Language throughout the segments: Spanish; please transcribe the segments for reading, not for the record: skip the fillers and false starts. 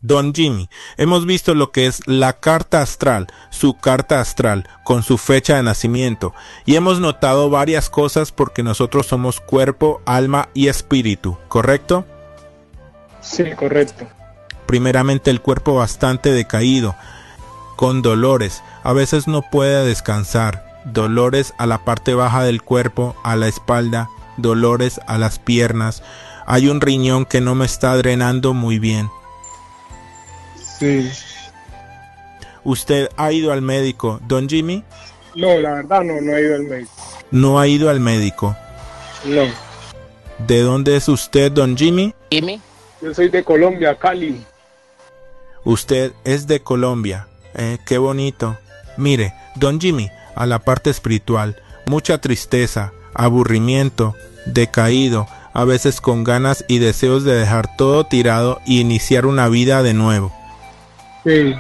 Don Jimmy, hemos visto lo que es la carta astral, su carta astral, con su fecha de nacimiento, y hemos notado varias cosas porque nosotros somos cuerpo, alma y espíritu, ¿correcto? Sí, correcto. Primeramente el cuerpo bastante decaído, con dolores, a veces no puede descansar, dolores a la parte baja del cuerpo, a la espalda, dolores a las piernas, hay un riñón que no me está drenando muy bien. Sí. ¿Usted ha ido al médico, Don Jimmy? No, la verdad no he ido al médico. No ha ido al médico. No. ¿De dónde es usted, Don Jimmy? Jimmy. Yo soy de Colombia, Cali. Usted es de Colombia. Qué bonito. Mire, Don Jimmy, a la parte espiritual, mucha tristeza, aburrimiento, decaído, a veces con ganas y deseos de dejar todo tirado y iniciar una vida de nuevo. Sí.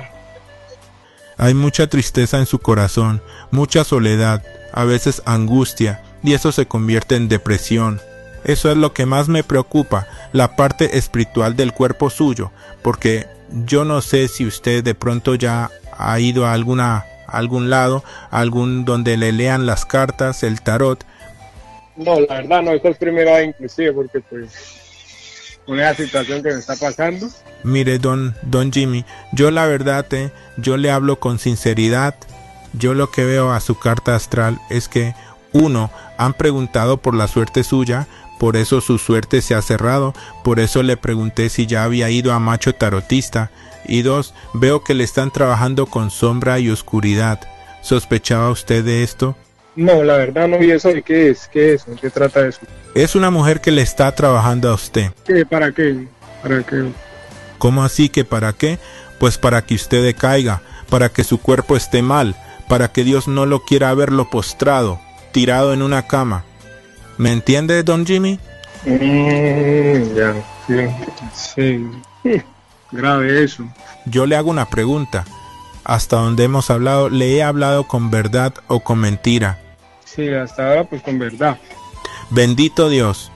Hay mucha tristeza en su corazón, mucha soledad, a veces angustia, y eso se convierte en depresión. Eso es lo que más me preocupa, la parte espiritual del cuerpo suyo, porque yo no sé si usted de pronto ya ha ido a algún lado, donde le lean las cartas, el tarot. No, la verdad no, esto es primera vez inclusive, porque pues con esa situación que me está pasando. Mire, don Jimmy, yo la verdad, yo le hablo con sinceridad. Yo lo que veo a su carta astral es que, uno, han preguntado por la suerte suya, por eso su suerte se ha cerrado, por eso le pregunté si ya había ido a Macho Tarotista, y dos, veo que le están trabajando con sombra y oscuridad. ¿Sospechaba usted de esto? No, la verdad no vi eso. ¿De qué es? ¿Qué es? ¿De qué trata eso? Es una mujer que le está trabajando a usted. ¿Qué? ¿Para qué? ¿Para qué? ¿Cómo así que para qué? Pues para que usted decaiga, para que su cuerpo esté mal, para que Dios no lo quiera verlo postrado, tirado en una cama. ¿Me entiende, Don Jimmy? Ya, sí. Grave eso. Yo le hago una pregunta. Hasta donde hemos hablado, ¿le he hablado con verdad o con mentira? Sí, hasta ahora pues con verdad. Bendito Dios.